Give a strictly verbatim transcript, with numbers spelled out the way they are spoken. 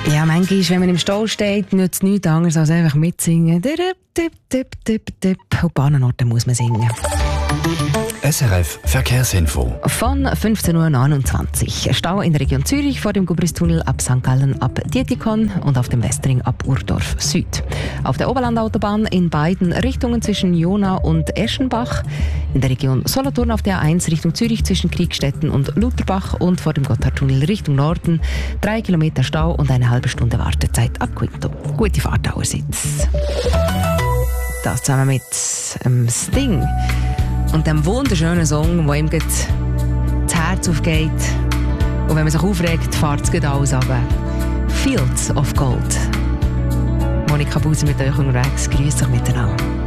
Ja, manchmal, wenn man im Stau steht, nützt es nichts anderes als einfach mitsingen. Tipp, tipp, tipp, tipp. Auf Bahnenorten muss man singen. S R F Verkehrsinfo. Von fünfzehn Uhr neunundzwanzig. Stau in der Region Zürich vor dem Gubristunnel ab Sankt Gallen ab Dietikon und auf dem Westring ab Urdorf Süd. Auf der Oberlandautobahn in beiden Richtungen zwischen Jona und Eschenbach. In der Region Solothurn auf der A eins Richtung Zürich zwischen Kriegstetten und Lutherbach und vor dem Gotthardtunnel Richtung Norden. Drei Kilometer Stau und eine halbe Stunde Wartezeit ab Quinto. Gute Fahrt allerseits. Das zusammen mit ähm, Sting und dem wunderschönen Song, wo ihm das Herz aufgeht. Und wenn man sich aufregt, fährt es alles runter. Fields of Gold. Monika Buser mit euch unterwegs. Grüß euch miteinander.